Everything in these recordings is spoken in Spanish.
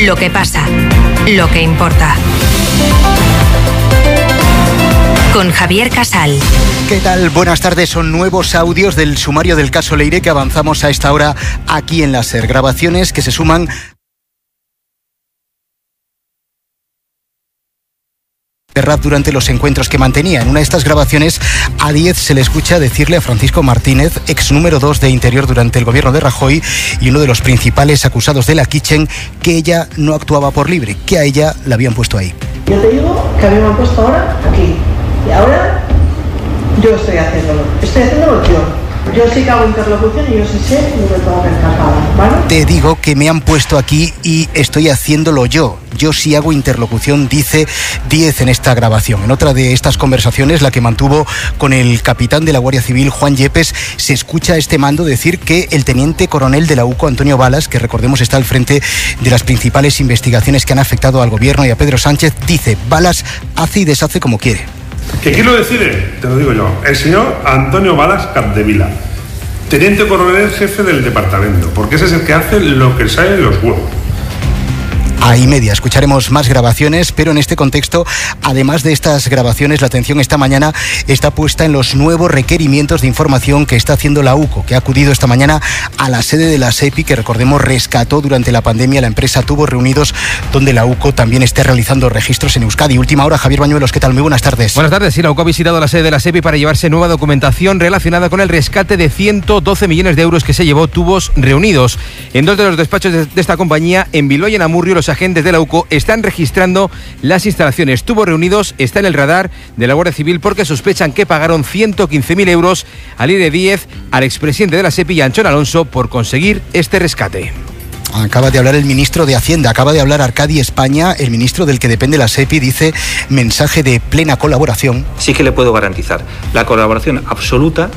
Lo que pasa, lo que importa. Con Javier Casal. ¿Qué tal? Buenas tardes. Son nuevos audios del sumario del caso Leire que avanzamos a esta hora aquí en la SER. Grabaciones que se suman durante los encuentros que mantenía. En una de estas grabaciones, a Díez se le escucha decirle a Francisco Martínez, ex número 2 de Interior durante el gobierno de Rajoy y uno de los principales acusados de la Kitchen, que ella no actuaba por libre, que a ella la habían puesto ahí. Yo te digo que a mí me han puesto ahora aquí. Y ahora yo estoy haciéndolo yo. Yo sí que hago interlocución y yo sí sé lo que tengo que encajar, ¿vale? Te digo que me han puesto aquí y estoy haciéndolo yo. Yo sí hago interlocución, dice Díez en esta grabación. En otra de estas conversaciones, la que mantuvo con el capitán de la Guardia Civil, Juan Yepes, se escucha a este mando decir que el teniente coronel de la UCO, Antonio Balas, que recordemos está al frente de las principales investigaciones que han afectado al gobierno y a Pedro Sánchez, dice: Balas hace y deshace como quiere. ¿Que quién lo decide? Te lo digo yo. El señor Antonio Balas Capdevila, teniente coronel jefe del departamento, porque ese es el que hace lo que sale de los huevos. Ahí media, escucharemos más grabaciones, pero en este contexto, además de estas grabaciones, la atención esta mañana está puesta en los nuevos requerimientos de información que está haciendo la UCO, que ha acudido esta mañana a la sede de la SEPI, que recordemos rescató durante la pandemia la empresa Tubos Reunidos, donde la UCO también está realizando registros en Euskadi. Última hora, Javier Bañuelos, ¿qué tal? Muy buenas tardes. Buenas tardes, sí, la UCO ha visitado la sede de la SEPI para llevarse nueva documentación relacionada con el rescate de 112 millones de euros que se llevó Tubos Reunidos. En dos de los despachos de esta compañía, en Bilbao y en Amurrio, los agentes de la UCO están registrando las instalaciones. Tubos Reunidos está en el radar de la Guardia Civil porque sospechan que pagaron 115.000 euros al Leire Díez, al expresidente de la SEPI y a Anchón Alonso por conseguir este rescate. Acaba de hablar el ministro de Hacienda, acaba de hablar Arcadi España, el ministro del que depende la SEPI, dice mensaje de plena colaboración. Sí que le puedo garantizar la colaboración absoluta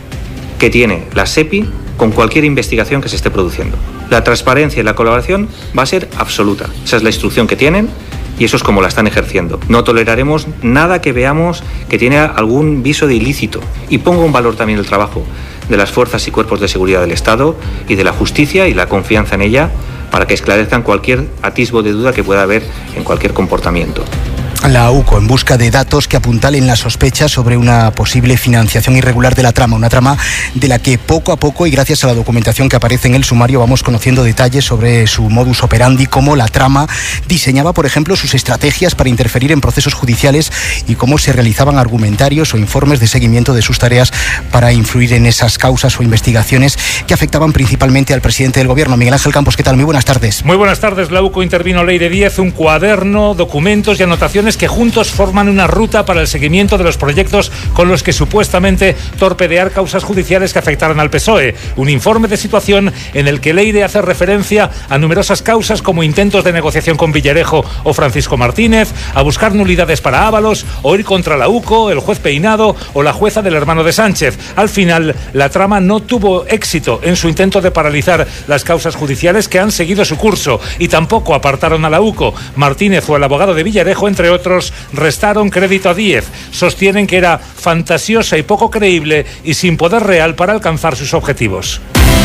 que tiene la SEPI con cualquier investigación que se esté produciendo. La transparencia y la colaboración va a ser absoluta. Esa es la instrucción que tienen y eso es como la están ejerciendo. No toleraremos nada que veamos que tiene algún viso de ilícito. Y pongo en valor también el trabajo de las fuerzas y cuerpos de seguridad del Estado y de la justicia y la confianza en ella para que esclarezcan cualquier atisbo de duda que pueda haber en cualquier comportamiento. La UCO en busca de datos que apuntalen la sospecha sobre una posible financiación irregular de la trama, una trama de la que poco a poco y gracias a la documentación que aparece en el sumario vamos conociendo detalles sobre su modus operandi, cómo la trama diseñaba, por ejemplo, sus estrategias para interferir en procesos judiciales y cómo se realizaban argumentarios o informes de seguimiento de sus tareas para influir en esas causas o investigaciones que afectaban principalmente al presidente del gobierno. Miguel Ángel Campos, ¿qué tal? Muy buenas tardes. Muy buenas tardes. La UCO intervino Leire Díez, un cuaderno, documentos y anotaciones que juntos forman una ruta para el seguimiento de los proyectos con los que supuestamente torpedear causas judiciales que afectaron al PSOE. Un informe de situación en el que Leire hace referencia a numerosas causas como intentos de negociación con Villarejo o Francisco Martínez, a buscar nulidades para Ábalos o ir contra la UCO, el juez Peinado o la jueza del hermano de Sánchez. Al final, la trama no tuvo éxito en su intento de paralizar las causas judiciales que han seguido su curso y tampoco apartaron a la UCO. Martínez o el abogado de Villarejo, entre otros, restaron crédito a Díez. Sostienen que era fantasiosa y poco creíble y sin poder real para alcanzar sus objetivos.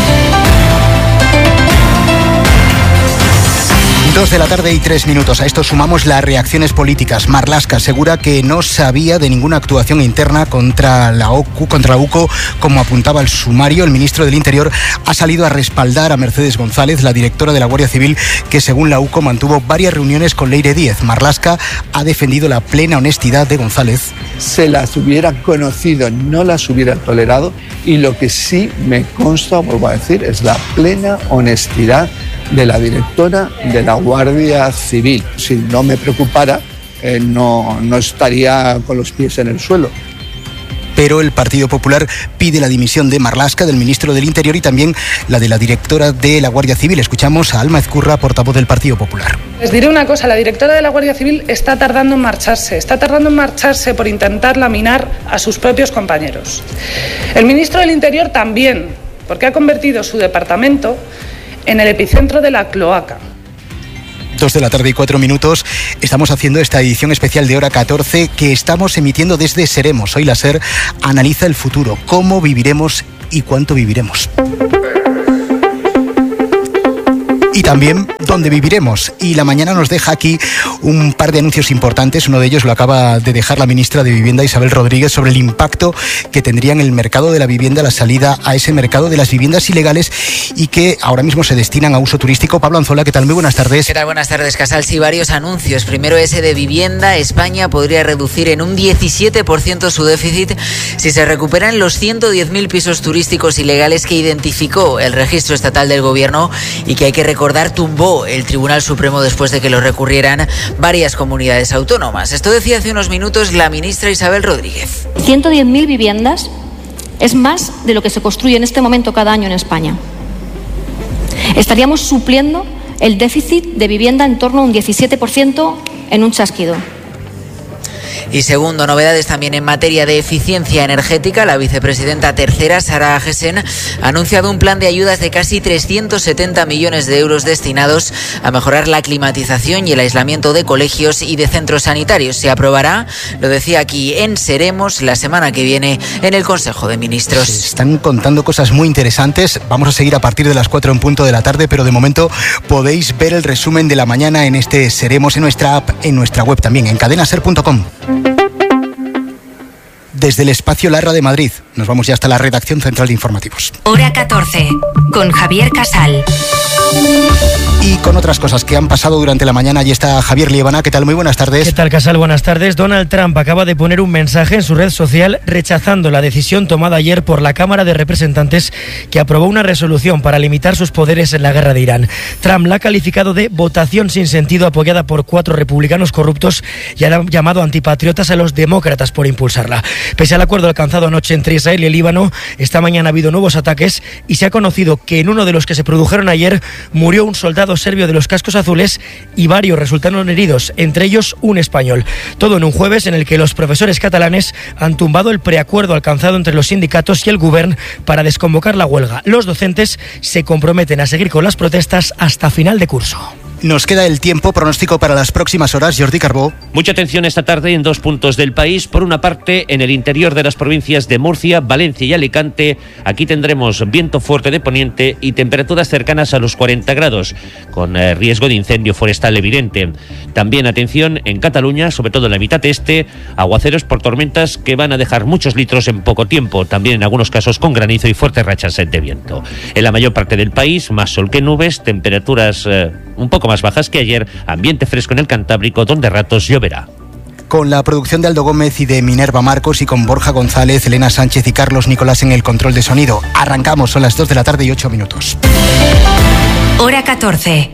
2:03 A esto sumamos las reacciones políticas. Marlaska asegura que no sabía de ninguna actuación interna contra la UCO, como apuntaba el sumario. El ministro del Interior ha salido a respaldar a Mercedes González, la directora de la Guardia Civil, que según la UCO mantuvo varias reuniones con Leire Díez. Marlaska ha defendido la plena honestidad de González. Se las hubiera conocido, no las hubiera tolerado, y lo que sí me consta, vuelvo a decir, es la plena honestidad de la directora de la Guardia Civil. Si no me preocupara, no estaría con los pies en el suelo. Pero el Partido Popular pide la dimisión de Marlaska, del ministro del Interior, y también la de la directora de la Guardia Civil. Escuchamos a Alma Ezcurra, portavoz del Partido Popular. Les diré una cosa, la directora de la Guardia Civil está tardando en marcharse por intentar laminar a sus propios compañeros. El ministro del Interior también, porque ha convertido su departamento en el epicentro de la cloaca. 2:04 Estamos haciendo esta edición especial de Hora 14 que estamos emitiendo desde Seremos. Hoy la SER analiza el futuro, cómo viviremos y cuánto viviremos. y también dónde viviremos. Y la mañana nos deja aquí un par de anuncios importantes. Uno de ellos lo acaba de dejar la ministra de Vivienda, Isabel Rodríguez, sobre el impacto que tendría en el mercado de la vivienda la salida a ese mercado de las viviendas ilegales y que ahora mismo se destinan a uso turístico. Pablo Anzola, ¿qué tal? Muy buenas tardes. ¿Qué tal? Buenas tardes, Casal. Sí, varios anuncios. Primero ese de vivienda. España podría reducir en un 17% su déficit si se recuperan los 110.000 pisos turísticos ilegales que identificó el registro estatal del gobierno y que, hay que recordar, tumbó el Tribunal Supremo después de que lo recurrieran varias comunidades autónomas. Esto decía hace unos minutos la ministra Isabel Rodríguez. 110.000 viviendas es más de lo que se construye en este momento cada año en España. Estaríamos supliendo el déficit de vivienda en torno a un 17% en un chasquido. Y segundo, novedades también en materia de eficiencia energética. La vicepresidenta tercera, Sara Agesen, ha anunciado un plan de ayudas de casi 370 millones de euros destinados a mejorar la climatización y el aislamiento de colegios y de centros sanitarios. Se aprobará, lo decía aquí en Seremos, la semana que viene en el Consejo de Ministros. Se están contando cosas muy interesantes. Vamos a seguir a partir de las 4 en punto de la tarde, pero de momento podéis ver el resumen de la mañana en este Seremos, en nuestra app, en nuestra web también, en cadenaser.com. Desde el espacio Larra de Madrid, nos vamos ya hasta la redacción central de informativos. Hora 14, con Javier Casal. Y con otras cosas que han pasado durante la mañana, allí está Javier Liebana. ¿Qué tal? Muy buenas tardes. ¿Qué tal, Casal? Buenas tardes. Donald Trump acaba de poner un mensaje en su red social rechazando la decisión tomada ayer por la Cámara de Representantes, que aprobó una resolución para limitar sus poderes en la guerra de Irán. Trump la ha calificado de votación sin sentido, apoyada por 4 republicanos corruptos, y ha llamado antipatriotas a los demócratas por impulsarla. Pese al acuerdo alcanzado anoche entre Israel y el Líbano, esta mañana ha habido nuevos ataques y se ha conocido que en uno de los que se produjeron ayer murió un soldado serbio de los cascos azules y varios resultaron heridos, entre ellos un español. Todo en un jueves en el que los profesores catalanes han tumbado el preacuerdo alcanzado entre los sindicatos y el Govern para desconvocar la huelga. Los docentes se comprometen a seguir con las protestas hasta final de curso. Nos queda el tiempo. Pronóstico para las próximas horas, Jordi Carbó. Mucha atención esta tarde en 2 puntos del país. Por una parte, en el interior de las provincias de Murcia, Valencia y Alicante. Aquí tendremos viento fuerte de poniente y temperaturas cercanas a los 40 grados, con riesgo de incendio forestal evidente. También atención en Cataluña, sobre todo en la mitad este, aguaceros por tormentas que van a dejar muchos litros en poco tiempo. También en algunos casos con granizo y fuertes rachas de viento. En la mayor parte del país, más sol que nubes, temperaturas un poco más bajas que ayer, ambiente fresco en el Cantábrico, donde a ratos lloverá. Con la producción de Aldo Gómez y de Minerva Marcos y con Borja González, Elena Sánchez y Carlos Nicolás en el control de sonido. Arrancamos, son las 2 de la tarde y 8 minutos. Hora 14.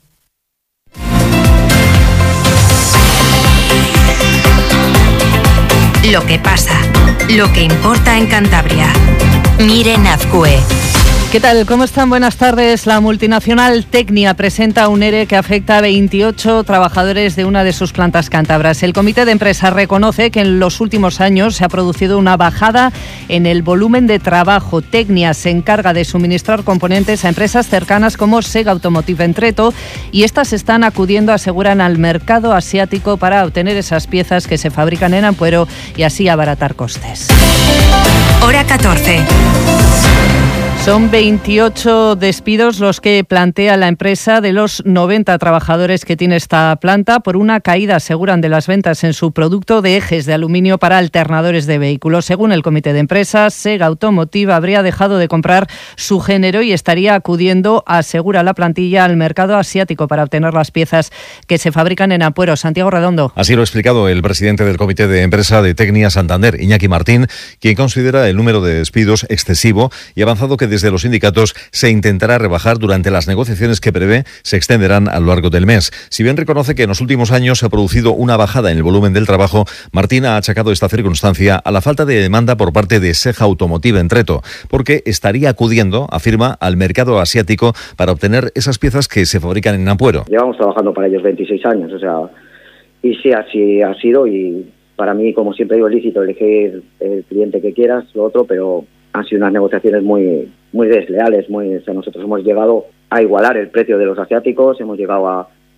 Lo que pasa, lo que importa en Cantabria. Miren Azcue. ¿Qué tal? ¿Cómo están? Buenas tardes. La multinacional Tecnia presenta un ERE que afecta a 28 trabajadores de una de sus plantas cántabras. El comité de empresa reconoce que en los últimos años se ha producido una bajada en el volumen de trabajo. Tecnia se encarga de suministrar componentes a empresas cercanas como Sega Automotive en Treto, y estas están acudiendo, aseguran, al mercado asiático para obtener esas piezas que se fabrican en Ampuero y así abaratar costes. Hora 14. Son 28 despidos los que plantea la empresa de los 90 trabajadores que tiene esta planta por una caída, aseguran, de las ventas en su producto de ejes de aluminio para alternadores de vehículos. Según el comité de empresas, Sega Automotive habría dejado de comprar su género y estaría acudiendo, asegura la plantilla, al mercado asiático para obtener las piezas que se fabrican en Ampuero. Santiago Redondo. Así lo ha explicado el presidente del comité de empresa de Tecnia Santander, Iñaki Martín, quien considera el número de despidos excesivo y ha avanzado que desde los sindicatos se intentará rebajar durante las negociaciones que prevé se extenderán a lo largo del mes. Si bien reconoce que en los últimos años se ha producido una bajada en el volumen del trabajo, Martín ha achacado esta circunstancia a la falta de demanda por parte de Sega Automotive en Treto, porque estaría acudiendo, afirma, al mercado asiático para obtener esas piezas que se fabrican en Ampuero. Llevamos trabajando para ellos 26 años, y sí, así ha sido, y para mí, como siempre digo, es lícito elegir el cliente que quieras, lo otro, pero han sido unas negociaciones muy desleales. Nosotros hemos llegado a igualar el precio de los asiáticos, hemos llegado a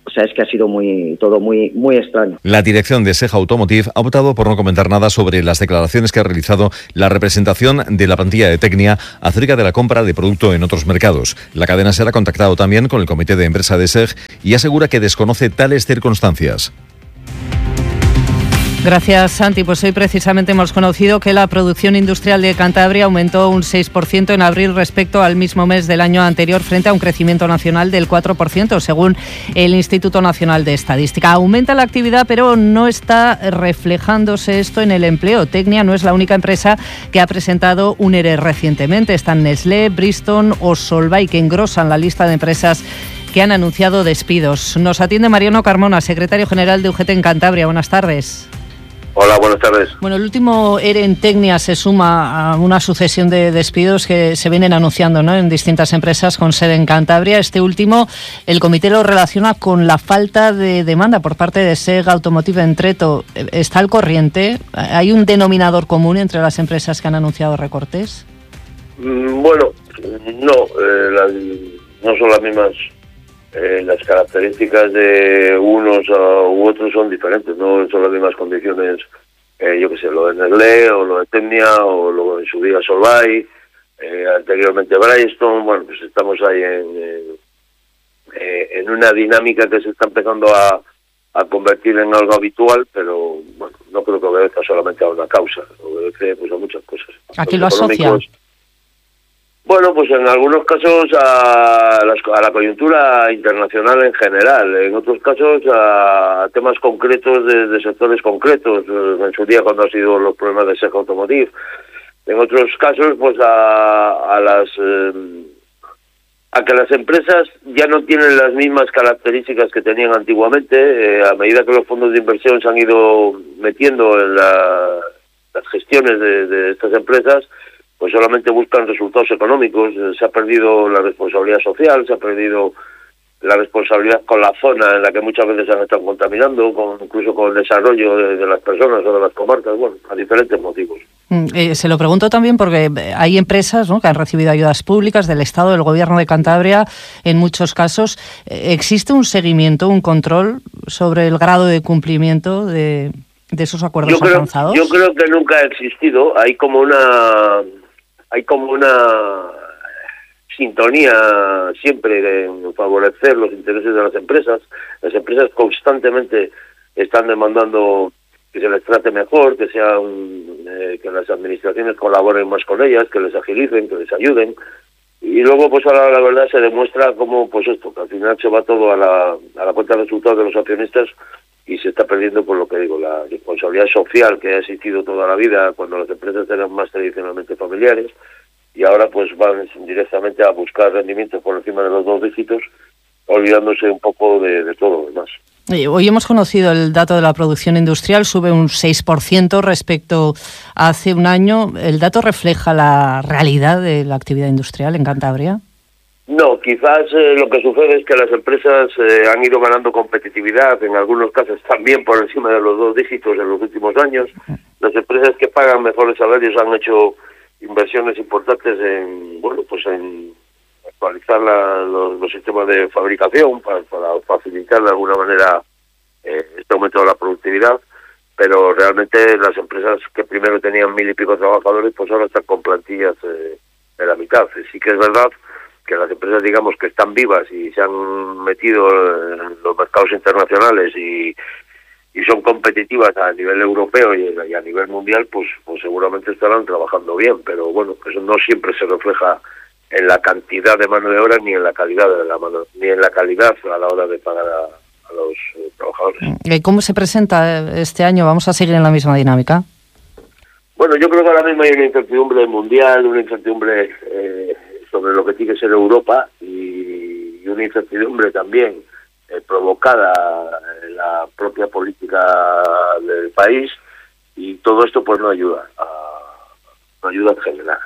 O sea, es que ha sido todo muy extraño. La dirección de SEG Automotive ha optado por no comentar nada sobre las declaraciones que ha realizado la representación de la plantilla de Tecnia acerca de la compra de producto en otros mercados. La cadena SER ha contactado también con el comité de empresa de SEG y asegura que desconoce tales circunstancias. Gracias, Santi. Pues hoy precisamente hemos conocido que la producción industrial de Cantabria aumentó un 6% en abril respecto al mismo mes del año anterior, frente a un crecimiento nacional del 4%, según el Instituto Nacional de Estadística. Aumenta la actividad, pero no está reflejándose esto en el empleo. Tecnia no es la única empresa que ha presentado un ERE recientemente. Están Nestlé, Bristol o Solvay, que engrosan la lista de empresas que han anunciado despidos. Nos atiende Mariano Carmona, secretario general de UGT en Cantabria. Buenas tardes. Hola, buenas tardes. Bueno, el último ERE en Tecnia se suma a una sucesión de despidos que se vienen anunciando, ¿no?, en distintas empresas con sede en Cantabria. Este último, el comité lo relaciona con la falta de demanda por parte de SEG Automotive en Treto. ¿Está al corriente? ¿Hay un denominador común entre las empresas que han anunciado recortes? Bueno, no son las mismas. Las características de unos u otros son diferentes, no son las mismas condiciones, yo que sé, lo de Nestlé o lo de Tecnia o lo en su día Solvay, anteriormente Bristol. Bueno, pues estamos ahí en una dinámica que se está empezando a convertir en algo habitual, pero bueno, no creo que obedezca solamente a una causa, obedece pues a muchas cosas. ¿A qué lo asocia? Bueno, pues en algunos casos a la coyuntura internacional en general, en otros casos a temas concretos de sectores concretos, en su día cuando han sido los problemas de SEG Automotive. En otros casos, pues a que las empresas ya no tienen las mismas características que tenían antiguamente, a medida que los fondos de inversión se han ido metiendo en las gestiones de estas empresas, pues solamente buscan resultados económicos. Se ha perdido la responsabilidad social, se ha perdido la responsabilidad con la zona en la que muchas veces han estado contaminando, incluso con el desarrollo de las personas o de las comarcas, bueno, a diferentes motivos. Se lo pregunto también porque hay empresas, ¿no?, que han recibido ayudas públicas del Estado, del Gobierno de Cantabria, en muchos casos. ¿Existe un seguimiento, un control sobre el grado de cumplimiento de esos acuerdos alcanzados? Yo creo que nunca ha existido. Hay como una sintonía siempre en favorecer los intereses de las empresas. Las empresas constantemente están demandando que se les trate mejor, que que las administraciones colaboren más con ellas, que les agilicen, que les ayuden. Y luego, pues ahora la verdad se demuestra como, pues esto, que al final se va todo a la cuenta de resultados de los accionistas y se está perdiendo, por lo que digo, la responsabilidad social que ha existido toda la vida cuando las empresas eran más tradicionalmente familiares, y ahora pues van directamente a buscar rendimientos por encima de los 2 dígitos, olvidándose un poco de todo lo demás. Hoy hemos conocido el dato de la producción industrial, sube un 6% respecto a hace un año. ¿El dato refleja la realidad de la actividad industrial en Cantabria? No, quizás lo que sucede es que las empresas han ido ganando competitividad, en algunos casos también por encima de los 2 dígitos en los últimos años. Las empresas que pagan mejores salarios han hecho inversiones importantes en actualizar los sistemas de fabricación para facilitar de alguna manera este aumento de la productividad, pero realmente las empresas que primero tenían 1.000 y pico trabajadores, pues ahora están con plantillas de la mitad. Sí que es verdad que las empresas, digamos, que están vivas y se han metido en los mercados internacionales y son competitivas a nivel europeo y a nivel mundial, pues seguramente estarán trabajando bien, pero bueno, eso no siempre se refleja en la cantidad de mano de obra ni en la calidad de la mano, ni en la calidad a la hora de pagar a los trabajadores. ¿Cómo se presenta este año? ¿Vamos a seguir en la misma dinámica? Bueno, yo creo que ahora mismo hay una incertidumbre mundial, una incertidumbre sobre lo que tiene que ser Europa y una incertidumbre también provocada en la propia política del país, y todo esto pues no ayuda en general.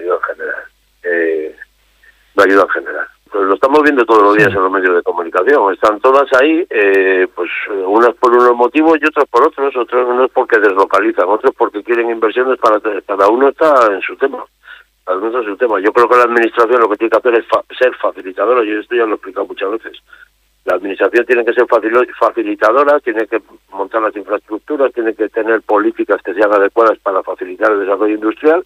Pues lo estamos viendo todos los días en los medios de comunicación. Están todas ahí, pues unas por unos motivos y otras por otros. Otros no es porque deslocalizan, otros porque quieren inversiones para cada uno está en su tema. Cada uno está en su tema. Yo creo que la administración lo que tiene que hacer es ser facilitadora. Yo esto ya lo he explicado muchas veces. La administración tiene que ser facilitadora, tiene que montar las infraestructuras, tiene que tener políticas que sean adecuadas para facilitar el desarrollo industrial,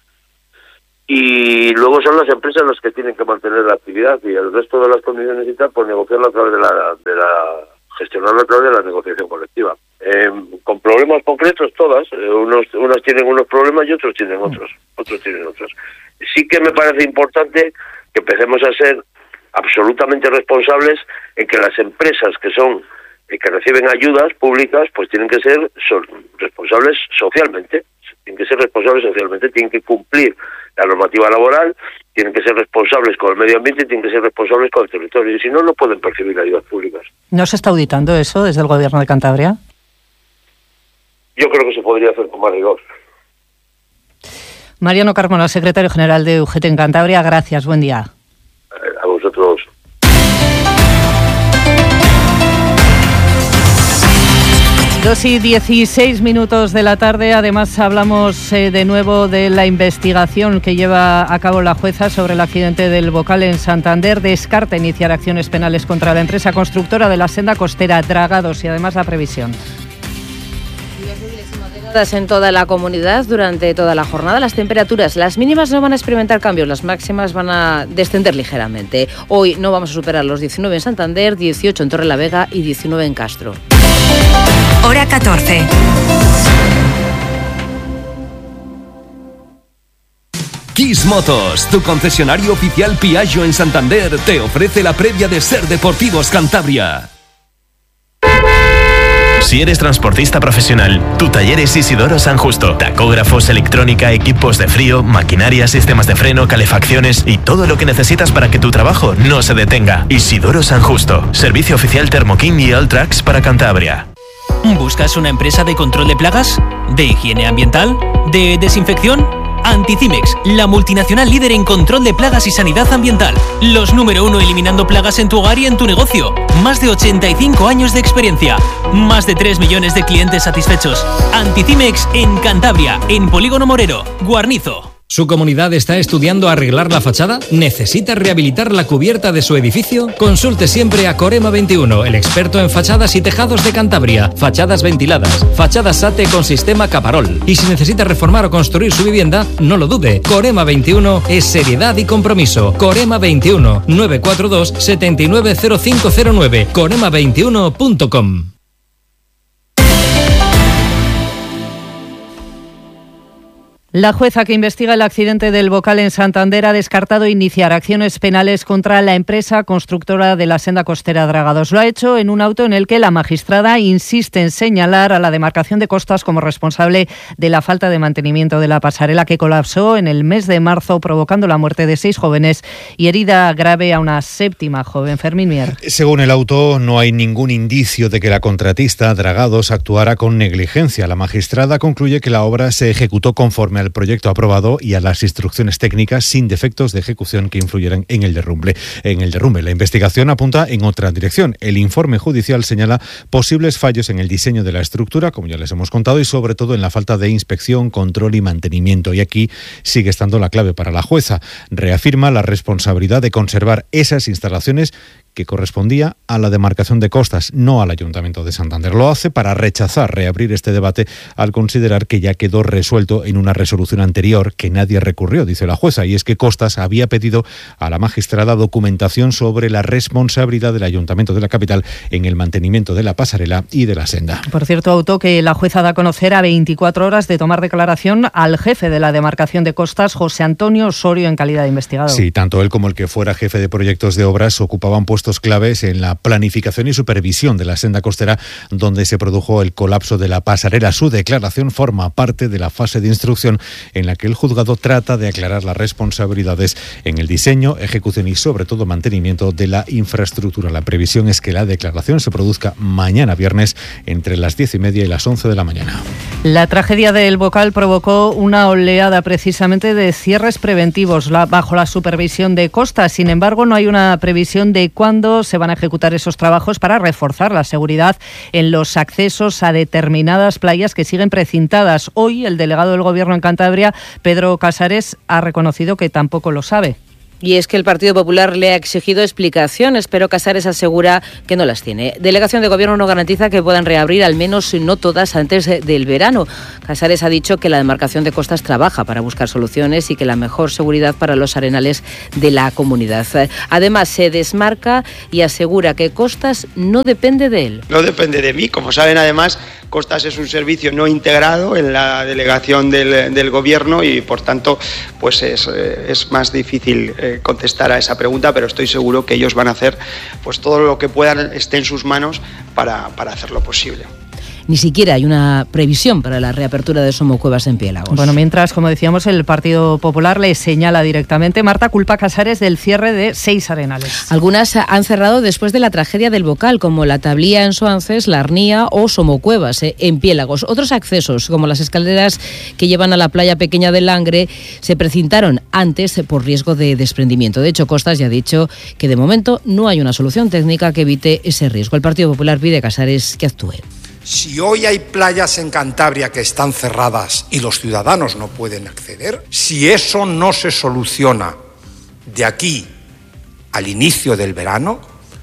y luego son las empresas las que tienen que mantener la actividad, y el resto de las condiciones y tal, pues negociarlo a través gestionarlo a través de la negociación colectiva. Con problemas concretos todas, unas tienen unos problemas y otros tienen otros tienen otros. Sí que me parece importante que empecemos a ser absolutamente responsables en que las empresas que reciben ayudas públicas, pues tienen que ser responsables socialmente, tienen que cumplir la normativa laboral, tienen que ser responsables con el medio ambiente y tienen que ser responsables con el territorio, y si no, no pueden percibir ayudas públicas. ¿No se está auditando eso desde el Gobierno de Cantabria? Yo creo que se podría hacer con más rigor. Mariano Carmona, secretario general de UGT en Cantabria, gracias, buen día. A vosotros. 2:16 de la tarde. Además, hablamos de nuevo de la investigación que lleva a cabo la jueza sobre el accidente del Bocal en Santander. Descarta iniciar acciones penales contra la empresa constructora de la senda costera Dragados, y además la previsión. En toda la comunidad durante toda la jornada. Las temperaturas, las mínimas no van a experimentar cambios, las máximas van a descender ligeramente. Hoy no vamos a superar los 19 en Santander, 18 en Torrelavega y 19 en Castro. Hora 14. Kiss Motos, tu concesionario oficial Piaggio en Santander, te ofrece la previa de Ser Deportivos Cantabria. Si eres transportista profesional, tu taller es Isidoro San Justo. Tacógrafos, electrónica, equipos de frío, maquinaria, sistemas de freno, calefacciones y todo lo que necesitas para que tu trabajo no se detenga. Isidoro San Justo, servicio oficial Thermo King y Alltrax para Cantabria. ¿Buscas una empresa de control de plagas? ¿De higiene ambiental? ¿De desinfección? Anticimex, la multinacional líder en control de plagas y sanidad ambiental. Los número 1 eliminando plagas en tu hogar y en tu negocio. Más de 85 años de experiencia. Más de 3 millones de clientes satisfechos. Anticimex en Cantabria, en Polígono Morero, Guarnizo. ¿Su comunidad está estudiando arreglar la fachada? ¿Necesita rehabilitar la cubierta de su edificio? Consulte siempre a Corema 21, el experto en fachadas y tejados de Cantabria. Fachadas ventiladas, fachadas SATE con sistema Caparol. Y si necesita reformar o construir su vivienda, no lo dude. Corema 21 es seriedad y compromiso. Corema 21, 942 790509. corema21.com. La jueza que investiga el accidente del Bocal en Santander ha descartado iniciar acciones penales contra la empresa constructora de la senda costera Dragados. Lo ha hecho en un auto en el que la magistrada insiste en señalar a la demarcación de costas como responsable de la falta de mantenimiento de la pasarela, que colapsó en el mes de marzo, provocando la muerte de 6 jóvenes y herida grave a una 7ª joven. Fermín Mier. Según el auto, no hay ningún indicio de que la contratista Dragados actuara con negligencia. La magistrada concluye que la obra se ejecutó conforme al proyecto aprobado y a las instrucciones técnicas, sin defectos de ejecución que influyeran en el derrumbe. La investigación apunta en otra dirección. El informe judicial señala posibles fallos en el diseño de la estructura, como ya les hemos contado, y sobre todo en la falta de inspección, control y mantenimiento. Y aquí sigue estando la clave para la jueza. Reafirma la responsabilidad de conservar esas instalaciones que correspondía a la demarcación de costas, no al Ayuntamiento de Santander. Lo hace para rechazar reabrir este debate al considerar que ya quedó resuelto en una resolución anterior que nadie recurrió, dice la jueza, y es que Costas había pedido a la magistrada documentación sobre la responsabilidad del Ayuntamiento de la capital en el mantenimiento de la pasarela y de la senda. Por cierto, auto que la jueza da a conocer a 24 horas de tomar declaración al jefe de la demarcación de costas, José Antonio Osorio, en calidad de investigado. Sí, tanto él como el que fuera jefe de proyectos de obras ocupaban puestos claves en la planificación y supervisión de la senda costera donde se produjo el colapso de la pasarela. Su declaración forma parte de la fase de instrucción en la que el juzgado trata de aclarar las responsabilidades en el diseño, ejecución y sobre todo mantenimiento de la infraestructura. La previsión es que la declaración se produzca mañana viernes entre las 10:30 y las 11 de la mañana. La tragedia del Bocal provocó una oleada precisamente de cierres preventivos bajo la supervisión de Costas. Sin embargo, no hay una previsión de cuándo se van a ejecutar esos trabajos para reforzar la seguridad en los accesos a determinadas playas que siguen precintadas. Hoy el delegado del Gobierno en Cantabria, Pedro Casares, ha reconocido que tampoco lo sabe. Y es que el Partido Popular le ha exigido explicaciones, pero Casares asegura que no las tiene. Delegación de Gobierno no garantiza que puedan reabrir, al menos no todas, antes del verano. Casares ha dicho que la demarcación de costas trabaja para buscar soluciones y que la mejor seguridad para los arenales de la comunidad. Además, se desmarca y asegura que Costas no depende de él. No depende de mí. Como saben, además, Costas es un servicio no integrado en la delegación del Gobierno y, por tanto, pues es más difícil contestar a esa pregunta, pero estoy seguro que ellos van a hacer pues todo lo que puedan, esté en sus manos para hacerlo posible. Ni siquiera hay una previsión para la reapertura de Somocuevas en Piélagos. Bueno, mientras, como decíamos, el Partido Popular le señala directamente, Marta, culpa a Casares del cierre de 6 arenales. Algunas han cerrado después de la tragedia del Bocal, como la Tablía en Soances, la Arnía o Somocuevas en Piélagos. Otros accesos, como las escaleras que llevan a la playa pequeña del Langre, se precintaron antes por riesgo de desprendimiento. De hecho, Costas ya ha dicho que de momento no hay una solución técnica que evite ese riesgo. El Partido Popular pide a Casares que actúe. Si hoy hay playas en Cantabria que están cerradas y los ciudadanos no pueden acceder, si eso no se soluciona de aquí al inicio del verano,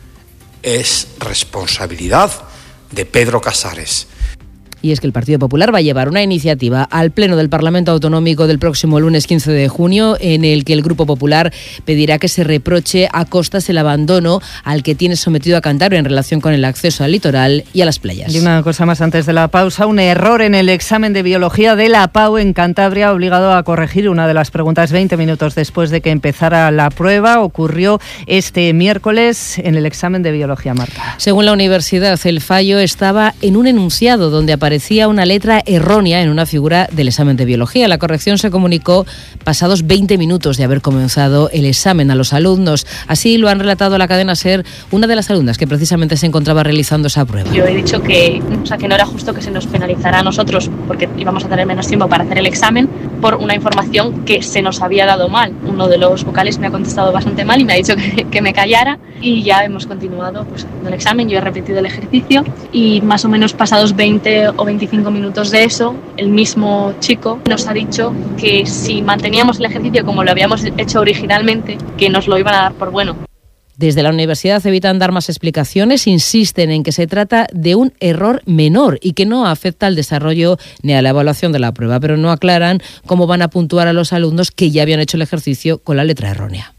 es responsabilidad de Pedro Casares. Y es que el Partido Popular va a llevar una iniciativa al Pleno del Parlamento Autonómico del próximo lunes 15 de junio, en el que el Grupo Popular pedirá que se reproche a Costas el abandono al que tiene sometido a Cantabria en relación con el acceso al litoral y a las playas. Y una cosa más antes de la pausa, un error en el examen de biología de la PAU en Cantabria ha obligado a corregir una de las preguntas 20 minutos después de que empezara la prueba. Ocurrió este miércoles en el examen de biología, Marta. Según la universidad, el fallo estaba en un enunciado donde aparecía una letra errónea en una figura del examen de biología. La corrección se comunicó pasados 20 minutos de haber comenzado el examen a los alumnos. Así lo han relatado a la cadena SER una de las alumnas que precisamente se encontraba realizando esa prueba. Yo he dicho que no era justo que se nos penalizara a nosotros porque íbamos a tener menos tiempo para hacer el examen por una información que se nos había dado mal. Uno de los vocales me ha contestado bastante mal y me ha dicho que me callara, y ya hemos continuado pues haciendo el examen. Yo he repetido el ejercicio y más o menos pasados 20 o 25 minutos de eso, el mismo chico nos ha dicho que si manteníamos el ejercicio como lo habíamos hecho originalmente, que nos lo iban a dar por bueno. Desde la universidad evitan dar más explicaciones, insisten en que se trata de un error menor y que no afecta al desarrollo ni a la evaluación de la prueba, pero no aclaran cómo van a puntuar a los alumnos que ya habían hecho el ejercicio con la letra errónea.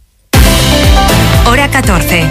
Hora 14.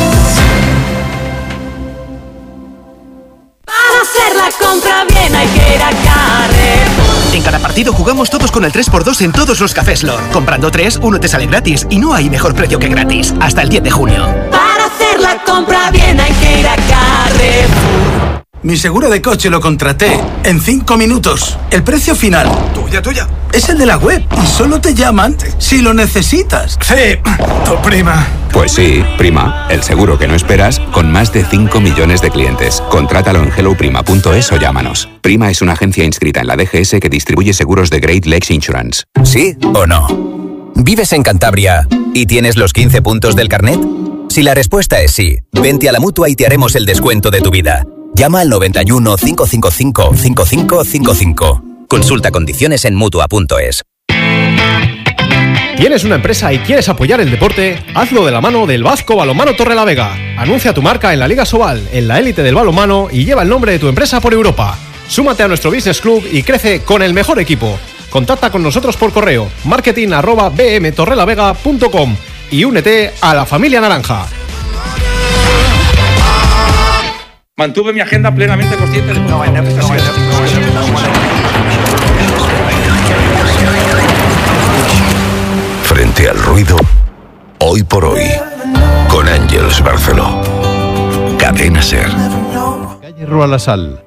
Para hacer la compra bien hay que ir a Carrefour. En cada partido jugamos todos con el 3x2 en todos los cafés Lor. Comprando 3, uno te sale gratis y no hay mejor precio que gratis. Hasta el 10 de junio. Para hacer la compra bien hay que ir a Carrefour. Mi seguro de coche lo contraté en 5 minutos. El precio final, tuya, es el de la web y solo te llaman si lo necesitas. Sí, tu prima. Pues sí, Prima, el seguro que no esperas con más de 5 millones de clientes. Contrátalo en helloprima.es o llámanos. Prima es una agencia inscrita en la DGS que distribuye seguros de Great Lakes Insurance. ¿Sí o no? ¿Vives en Cantabria y tienes los 15 puntos del carnet? Si la respuesta es sí, vente a la Mutua y te haremos el descuento de tu vida. Llama al 91 555 5555. Consulta condiciones en Mutua.es. ¿Tienes una empresa y quieres apoyar el deporte? Hazlo de la mano del Vasco Balonmano Torrelavega. Anuncia tu marca en la Liga Sobal, en la élite del balonmano, y lleva el nombre de tu empresa por Europa. Súmate a nuestro business club y crece con el mejor equipo. Contacta con nosotros por correo marketing@bmtorrelavega.com y únete a la familia naranja. Mantuve mi agenda plenamente consciente de... Frente al ruido, hoy por hoy, con Ángels Barceló. Cadena SER. Calle Rua La Sal.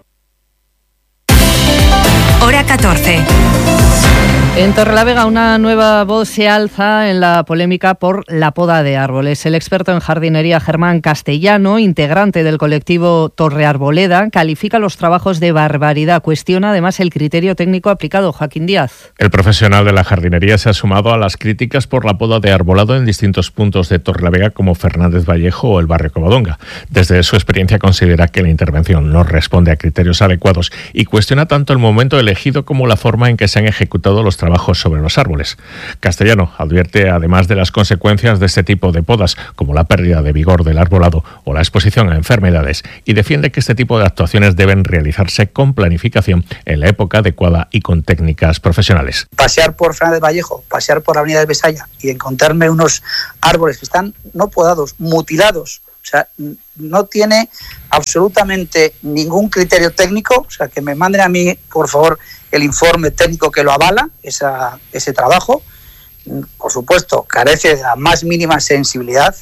Hora 14. En Torrelavega una nueva voz se alza en la polémica por la poda de árboles. El experto en jardinería Germán Castellano, integrante del colectivo Torrearboleda, califica los trabajos de barbaridad. Cuestiona además el criterio técnico aplicado. Joaquín Díaz. El profesional de la jardinería se ha sumado a las críticas por la poda de arbolado en distintos puntos de Torrelavega como Fernández Vallejo o el barrio Covadonga. Desde su experiencia considera que la intervención no responde a criterios adecuados y cuestiona tanto el momento elegido como la forma en que se han ejecutado los trabajos trabajos sobre los árboles. Castellano advierte además de las consecuencias de este tipo de podas, como la pérdida de vigor del arbolado o la exposición a enfermedades, y defiende que este tipo de actuaciones deben realizarse con planificación en la época adecuada y con técnicas profesionales. Pasear por Fernández Vallejo, pasear por la avenida de Besaya y encontrarme unos árboles que están no podados, mutilados, o sea, no tiene absolutamente ningún criterio técnico, o sea, que me manden a mí, por favor, el informe técnico que lo avala, ese trabajo. Por supuesto, carece de la más mínima sensibilidad,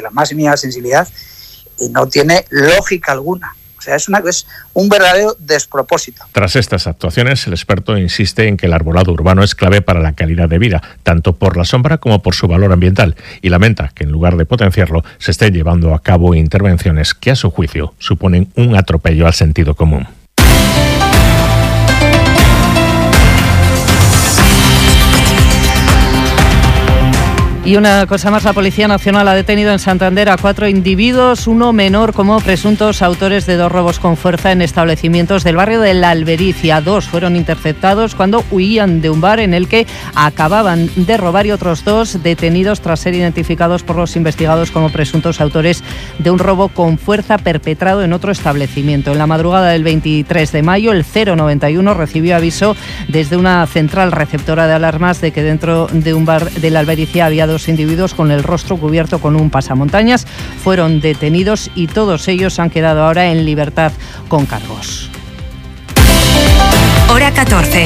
y no tiene lógica alguna. O sea, es un verdadero despropósito. Tras estas actuaciones, el experto insiste en que el arbolado urbano es clave para la calidad de vida, tanto por la sombra como por su valor ambiental, y lamenta que en lugar de potenciarlo, se esté llevando a cabo intervenciones que, a su juicio, suponen un atropello al sentido común. Y una cosa más, la Policía Nacional ha detenido en Santander a 4 individuos, uno menor, como presuntos autores de 2 robos con fuerza en establecimientos del barrio de La Albericia. 2 fueron interceptados cuando huían de un bar en el que acababan de robar, y otros 2 detenidos tras ser identificados por los investigados como presuntos autores de un robo con fuerza perpetrado en otro establecimiento. En la madrugada del 23 de mayo, el 091 recibió aviso desde una central receptora de alarmas de que dentro de un bar de La Albericia había 2 individuos con el rostro cubierto con un pasamontañas. Fueron detenidos y todos ellos han quedado ahora en libertad con cargos. Hora 14.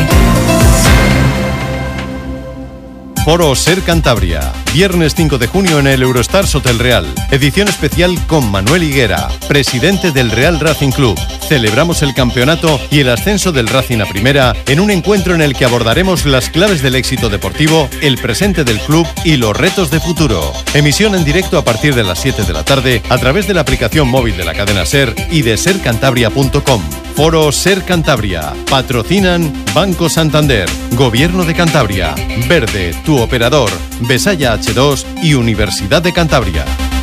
Foro Ser Cantabria, viernes 5 de junio en el Eurostars Hotel Real. Edición especial con Manuel Higuera, presidente del Real Racing Club. Celebramos el campeonato y el ascenso del Racing a Primera en un encuentro en el que abordaremos las claves del éxito deportivo, el presente del club y los retos de futuro. Emisión en directo a partir de las 7 de la tarde a través de la aplicación móvil de la cadena SER y de sercantabria.com. Foro Ser Cantabria. Patrocinan Banco Santander, Gobierno de Cantabria, Verde, tu operador, Besaya H2 y Universidad de Cantabria.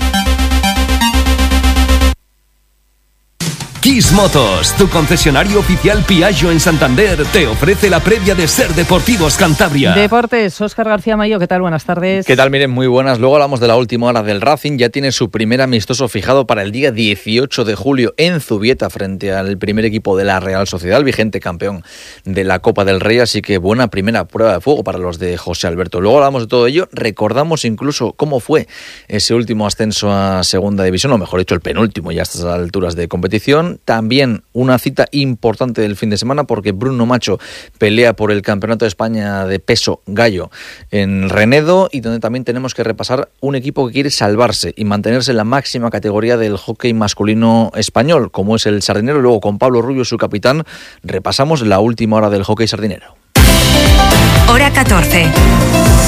Kiss Motos, tu concesionario oficial Piaggio en Santander, te ofrece la previa de Ser Deportivos Cantabria. Deportes, Óscar García Mayo, ¿qué tal? Buenas tardes. ¿Qué tal? Miren, muy buenas. Luego hablamos de la última hora del Racing. Ya tiene su primer amistoso fijado para el día 18 de julio en Zubieta frente al primer equipo de la Real Sociedad, el vigente campeón de la Copa del Rey. Así que buena primera prueba de fuego para los de José Alberto. Luego hablamos de todo ello. Recordamos incluso cómo fue ese último ascenso a Segunda División, o mejor dicho, el penúltimo ya a estas alturas de competición. También una cita importante del fin de semana, porque Bruno Macho pelea por el Campeonato de España de peso gallo en Renedo, y donde también tenemos que repasar un equipo que quiere salvarse y mantenerse en la máxima categoría del hockey masculino español, como es el Sardinero. Luego, con Pablo Rubio, su capitán, repasamos la última hora del hockey sardinero. Hora 14.